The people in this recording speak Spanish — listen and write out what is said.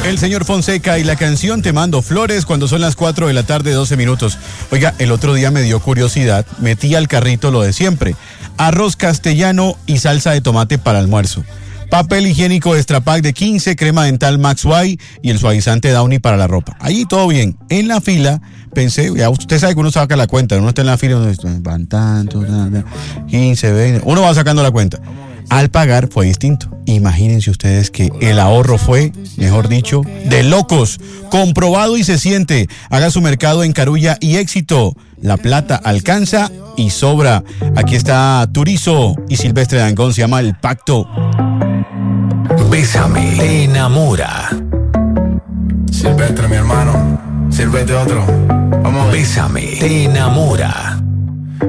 El señor Fonseca y la canción Te Mando Flores cuando son las 4 de la tarde, 12 minutos. Oiga, el otro día me dio curiosidad, metí al carrito lo de siempre. Arroz castellano y salsa de tomate para almuerzo. Papel higiénico Extra Pak de 15, crema dental Max Y y el suavizante Downy para la ropa. Ahí todo bien. En la fila pensé, ya usted sabe que uno saca la cuenta, uno está en la fila, uno van tanto, 15, 20, uno va sacando la cuenta. Al pagar fue distinto. Imagínense ustedes que el ahorro fue, mejor dicho, de locos. Comprobado y se siente. Haga su mercado en Carulla y Éxito. La plata alcanza y sobra. Aquí está Turizo y Silvestre Dangond, se llama El Pacto. Bésame, te enamora. Silvestre, mi hermano. Sírvete otro. Vamos. Bésame, te enamora.